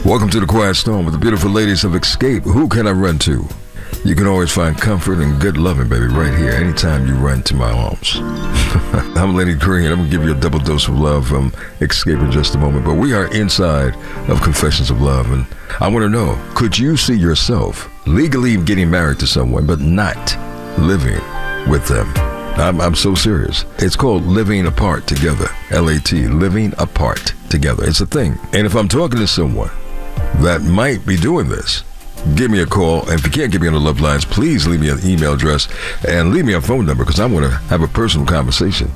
Welcome to the Quiet Storm with the beautiful ladies of Escape. Who can I run to? You can always find comfort and good loving, baby, right here, anytime you run to my arms. I'm Lenny Green. I'm going to give you a double dose of love from Escape in just a moment. But we are inside of Confessions of Love, and I want to know, could you see yourself legally getting married to someone, but not living with them? I'm so serious. It's called living apart together. L-A-T, living apart together. It's a thing. And if I'm talking to someone that might be doing this, give me a call. And if you can't get me on the love lines, please leave me an email address and leave me a phone number, because I want to have a personal conversation.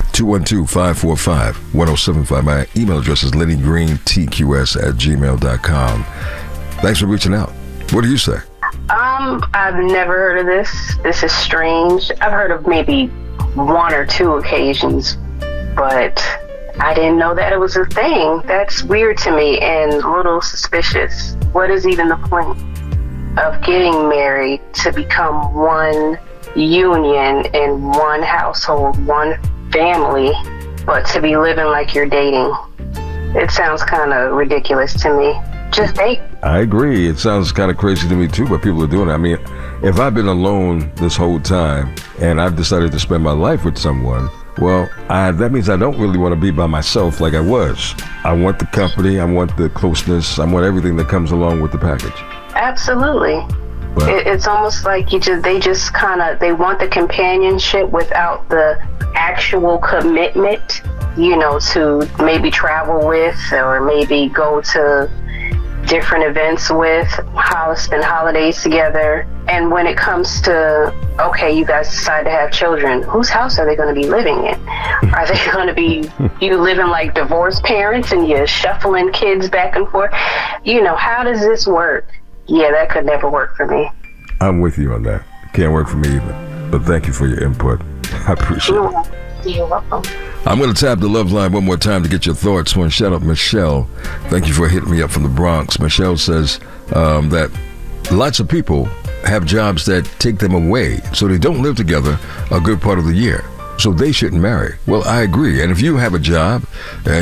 212-545-1075. My email address is lennygreentqs@gmail.com. Thanks for reaching out. What do you say? I've never heard of this. This is strange. I've heard of maybe one or two occasions, but I didn't know that it was a thing. That's weird to me and a little suspicious. What is even the point of getting married to become one union in one household, one family, but to be living like you're dating? It sounds kind of ridiculous to me. Just date. I agree. It sounds kind of crazy to me too, but people are doing it. I mean, if I've been alone this whole time and I've decided to spend my life with someone, well, that means I don't really want to be by myself like I was. I want the company, I want the closeness, I want everything that comes along with the package. Absolutely. But it's almost like they want the companionship without the actual commitment, to maybe travel with or maybe go to different events with, spend holidays together. And when it comes to, okay, you guys decide to have children, whose house are they going to be living in? Are they going to be, you living like divorced parents and you're shuffling kids back and forth? How does this work? Yeah, that could never work for me. I'm with you on that. Can't work for me either. But thank you for your input. I appreciate it. You're welcome. I'm going to tap the love line one more time to get your thoughts. One shout out Michelle. Thank you for hitting me up from the Bronx. Michelle says that lots of people have jobs that take them away, so they don't live together a good part of the year. So they shouldn't marry. Well, I agree. And if you have a job and